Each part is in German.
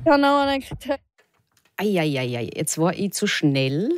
Keine Ahnung. Eieiei, jetzt war ich zu schnell.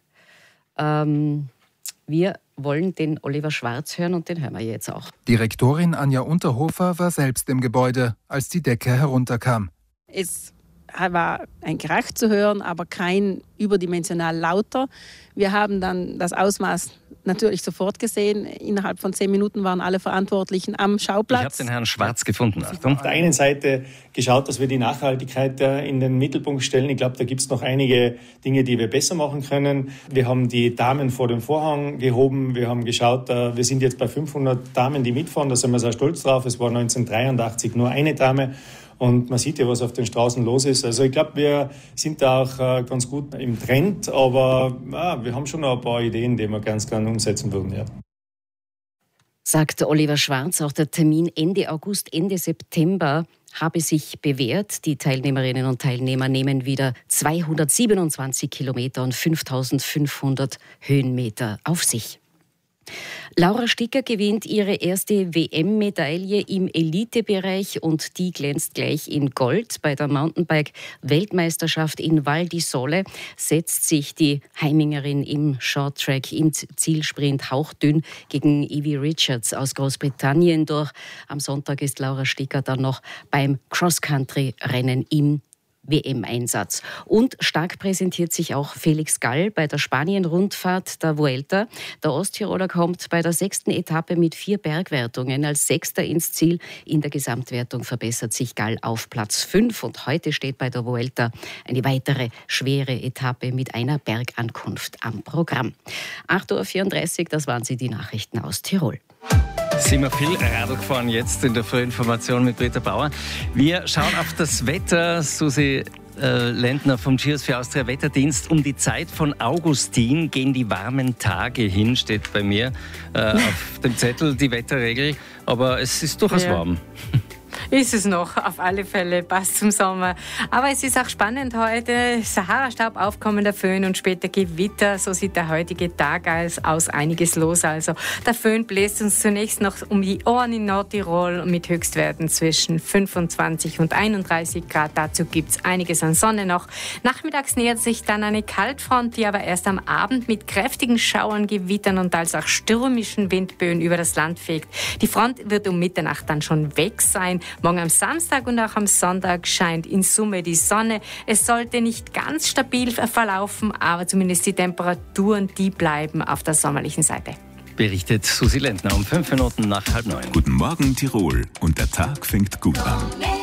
Wir wollen den Oliver Schwarz hören und den hören wir jetzt auch. Direktorin Anja Unterhofer war selbst im Gebäude, als die Decke herunterkam. Es war ein Krach zu hören, aber kein überdimensional lauter. Wir haben dann das Ausmaß natürlich sofort gesehen. Innerhalb von 10 Minuten waren alle Verantwortlichen am Schauplatz. Ich habe den Herrn Schwarz gefunden. Achtung. Auf der einen Seite geschaut, dass wir die Nachhaltigkeit in den Mittelpunkt stellen. Ich glaube, da gibt es noch einige Dinge, die wir besser machen können. Wir haben die Damen vor dem Vorhang gehoben. Wir haben geschaut, wir sind jetzt bei 500 Damen, die mitfahren. Da sind wir sehr stolz drauf. Es war 1983 nur eine Dame. Und man sieht ja, was auf den Straßen los ist. Also ich glaube, wir sind da auch ganz gut im Trend, aber wir haben schon noch ein paar Ideen, die wir ganz gerne umsetzen würden. Ja. Sagt Oliver Schwarz, auch der Termin Ende August, Ende September habe sich bewährt. Die Teilnehmerinnen und Teilnehmer nehmen wieder 227 Kilometer und 5500 Höhenmeter auf sich. Laura Sticker gewinnt ihre erste WM-Medaille im Elitebereich und die glänzt gleich in Gold. Bei der Mountainbike-Weltmeisterschaft in Val di Sole setzt sich die Heimingerin im Shorttrack im Zielsprint hauchdünn gegen Evie Richards aus Großbritannien durch. Am Sonntag ist Laura Sticker dann noch beim Cross-Country-Rennen im WM-Einsatz. Und stark präsentiert sich auch Felix Gall bei der Spanien-Rundfahrt der Vuelta. Der Osttiroler kommt bei der 6. Etappe mit 4 Bergwertungen als 6. ins Ziel. In der Gesamtwertung verbessert sich Gall auf Platz 5. Und heute steht bei der Vuelta eine weitere schwere Etappe mit einer Bergankunft am Programm. 8.34 Uhr, das waren sie, die Nachrichten aus Tirol. Sind wir viel Radl gefahren jetzt in der Frühinformation mit Britta Bauer. Wir schauen auf das Wetter. Susi Lendner vom Cheers für Austria Wetterdienst. Um die Zeit von Augustin gehen die warmen Tage hin, steht bei mir auf dem Zettel die Wetterregel. Aber es ist durchaus warm. Ist es noch, auf alle Fälle, passt zum Sommer. Aber es ist auch spannend heute. Sahara-Staub, aufkommender Föhn und später Gewitter. So sieht der heutige Tag aus. Einiges los also. Der Föhn bläst uns zunächst noch um die Ohren in Nordtirol mit Höchstwerten zwischen 25 und 31 Grad. Dazu gibt es einiges an Sonne noch. Nachmittags nähert sich dann eine Kaltfront, die aber erst am Abend mit kräftigen Schauern, Gewittern und teils auch stürmischen Windböen über das Land fegt. Die Front wird um Mitternacht dann schon weg sein. Morgen am Samstag und auch am Sonntag scheint in Summe die Sonne. Es sollte nicht ganz stabil verlaufen, aber zumindest die Temperaturen, die bleiben auf der sommerlichen Seite. Berichtet Susi Lendner um 5 Minuten nach 8:30. Guten Morgen Tirol und der Tag fängt gut an.